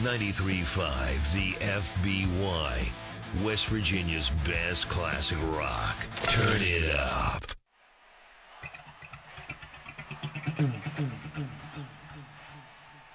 93.5 The FBY, West Virginia's best classic rock. Turn it up.